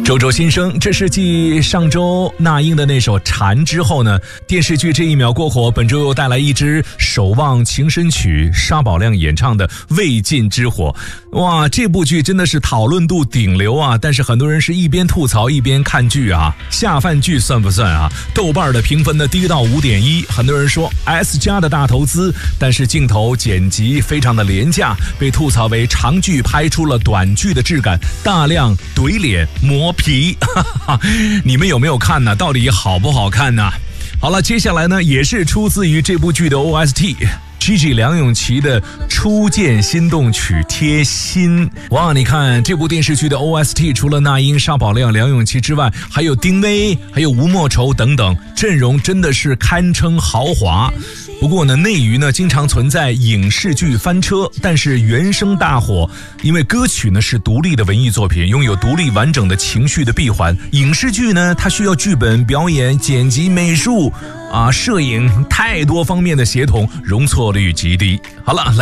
周周新生，这是继上周那英的那首《蝉》之后呢，电视剧这一秒过火，本周又带来一支守望情深曲，沙宝亮演唱的《未尽之火》。哇，这部剧真的是讨论度顶流啊！但是很多人是一边吐槽一边看剧啊，下饭剧算不算啊？豆瓣的评分呢低到5.1，很多人说 S 加的大投资，但是镜头剪辑非常的廉价，被吐槽为长剧拍出了短剧的质感，大量怼脸磨皮。你们有没有看呢？到底好不好看呢？好了，接下来呢也是出自于这部剧的 OST。Gigi 梁咏琪的初见心动曲《贴心》。哇，你看这部电视剧的 OST 除了那英、沙宝亮、梁咏琪之外，还有丁薇，还有吴莫愁等等，阵容真的是堪称豪华。不过呢，内娱呢经常存在影视剧翻车，但是原声大火，因为歌曲呢是独立的文艺作品，拥有独立完整的情绪的闭环。影视剧呢，它需要剧本、表演、剪辑、美术摄影太多方面的协同，容错率极低。好了。